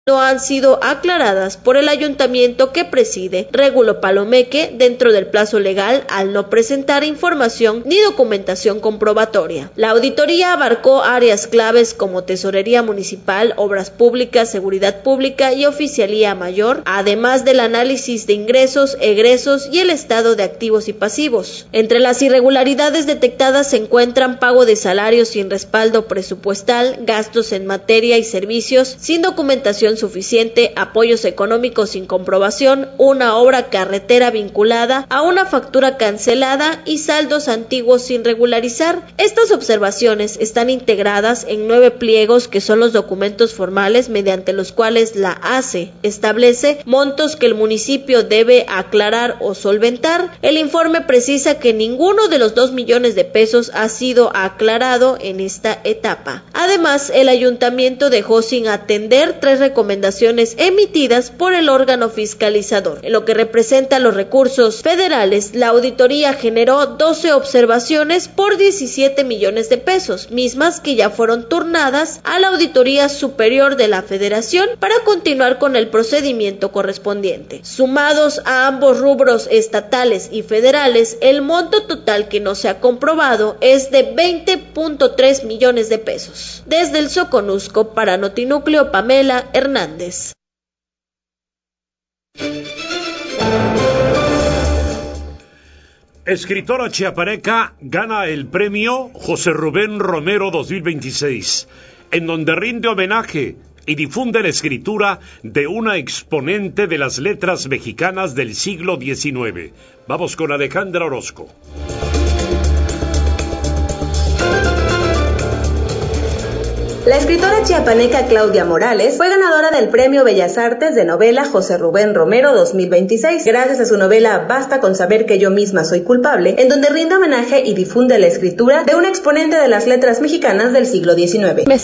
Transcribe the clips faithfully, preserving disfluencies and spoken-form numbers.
no han sido aclaradas por el ayuntamiento que preside, Régulo Palomeque, dentro del plazo legal al no presentar información ni documentación comprobatoria. La auditoría abarcó áreas claves como tesorería municipal, obras públicas, seguridad pública y oficialía mayor, además del análisis de ingresos, egresos y el estado de activos y pasivos. Entre las irregularidades detectadas se encuentran pago de salarios sin respaldo presupuestal, gastos en materia y servicios sin documentación suficiente, apoyos económicos sin comprobación, una obra carretera vinculada a una factura cancelada y saldos antiguos sin regularizar. Estas observaciones están integradas en nueve pliegos que son los documentos formales mediante los cuales la A C E establece montos que el municipio debe aclarar o solventar. El informe precisa que ninguno de los dos millones de pesos ha sido aclarado en esta etapa. Además, el ayuntamiento dejó sin atender tres recomendaciones recomendaciones emitidas por el órgano fiscalizador. En lo que representa a los recursos federales, la auditoría generó doce observaciones por diecisiete millones de pesos, mismas que ya fueron turnadas a la Auditoría Superior de la Federación para continuar con el procedimiento correspondiente. Sumados a ambos rubros estatales y federales, el monto total que no se ha comprobado es de veinte punto tres millones de pesos. Desde el Soconusco, para Notinúcleo, Pamela Hernández. Hernández. Escritora chiapaneca gana el premio José Rubén Romero dos mil veintiséis, en donde rinde homenaje y difunde la escritura de una exponente de las letras mexicanas del siglo diecinueve. Vamos con Alejandra Orozco. La escritora chiapaneca Claudia Morales fue ganadora del Premio Bellas Artes de Novela José Rubén Romero dos mil veintiséis, gracias a su novela Basta con saber que yo misma soy culpable, en donde rinde homenaje y difunde la escritura de una exponente de las letras mexicanas del siglo diecinueve. Me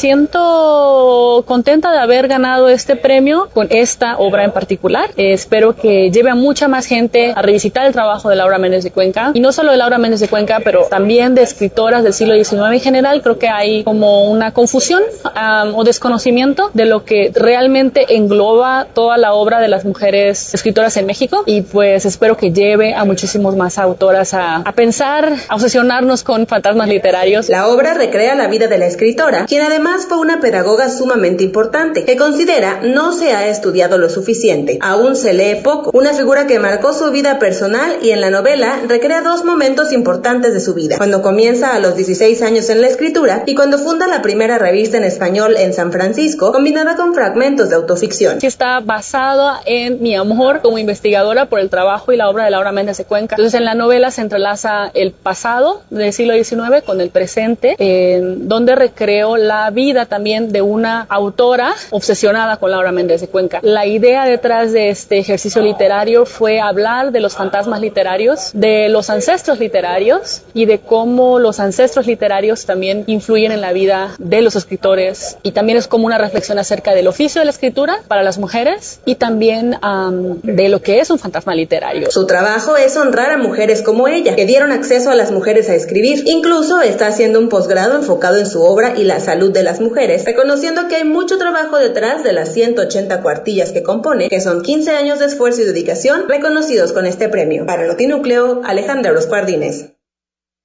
siento contenta de haber ganado este premio con esta obra en particular. Eh, espero que lleve a mucha más gente a revisitar el trabajo de Laura Méndez de Cuenca, y no solo de Laura Méndez de Cuenca, pero también de escritoras del siglo diecinueve en general. Creo que hay como una confusión Um, o desconocimiento de lo que realmente engloba toda la obra de las mujeres escritoras en México, y pues espero que lleve a muchísimos más autoras a, a pensar, a obsesionarnos con fantasmas literarios. La obra recrea la vida de la escritora, quien además fue una pedagoga sumamente importante, que considera no se ha estudiado lo suficiente, aún se lee poco, una figura que marcó su vida personal y en la novela recrea dos momentos importantes de su vida, cuando comienza a los dieciséis años en la escritura y cuando funda la primera revista en español en San Francisco, combinada con fragmentos de autoficción. Sí, está basada en mi amor como investigadora por el trabajo y la obra de Laura Méndez de Cuenca. Entonces, en la novela se entrelaza el pasado del siglo diecinueve con el presente, eh, donde recreo la vida también de una autora obsesionada con Laura Méndez de Cuenca. La idea detrás de este ejercicio literario fue hablar de los fantasmas literarios, de los ancestros literarios y de cómo los ancestros literarios también influyen en la vida de los escritores, y también es como una reflexión acerca del oficio de la escritura para las mujeres y también um, de lo que es un fantasma literario. Su trabajo es honrar a mujeres como ella, que dieron acceso a las mujeres a escribir. Incluso está haciendo un posgrado enfocado en su obra y la salud de las mujeres, reconociendo que hay mucho trabajo detrás de las ciento ochenta cuartillas que compone, que son quince años de esfuerzo y dedicación reconocidos con este premio. Para Notinúcleo, Alejandra Orozco Ardínez.